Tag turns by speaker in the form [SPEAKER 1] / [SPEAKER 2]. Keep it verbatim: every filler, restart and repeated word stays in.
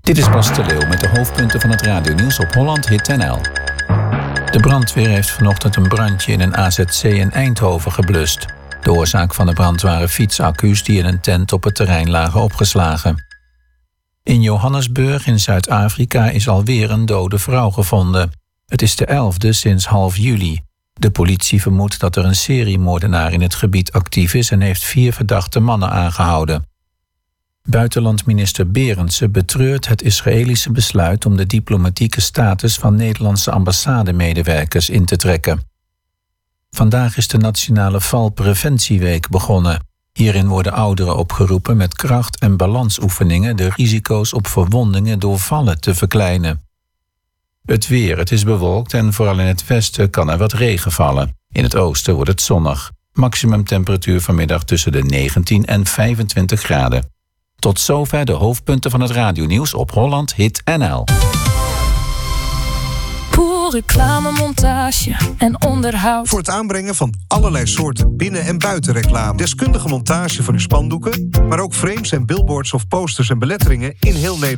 [SPEAKER 1] Dit is Bas de Leeuw met de hoofdpunten van het radionieuws op Holland Hit N L. De brandweer heeft vanochtend een brandje in een A Z C in Eindhoven geblust. De oorzaak van de brand waren fietsaccu's die in een tent op het terrein lagen opgeslagen. In Johannesburg in Zuid-Afrika is alweer een dode vrouw gevonden. Het is de elfde sinds half juli. De politie vermoedt dat er een seriemoordenaar in het gebied actief is en heeft vier verdachte mannen aangehouden. Buitenlandminister Berendsen betreurt het Israëlische besluit om de diplomatieke status van Nederlandse ambassademedewerkers in te trekken. Vandaag is de Nationale Valpreventieweek begonnen. Hierin worden ouderen opgeroepen met kracht- en balansoefeningen de risico's op verwondingen door vallen te verkleinen. Het weer, het is bewolkt en vooral in het westen kan er wat regen vallen. In het oosten wordt het zonnig. Maximumtemperatuur vanmiddag tussen de negentien en vijfentwintig graden. Tot zover de hoofdpunten van het radionieuws op Holland Hit N L.
[SPEAKER 2] Pool, reclamemontage en onderhoud.
[SPEAKER 3] Voor het aanbrengen van allerlei soorten binnen- en buitenreclame. Deskundige montage van uw spandoeken, maar ook frames en billboards of posters en beletteringen in heel Nederland.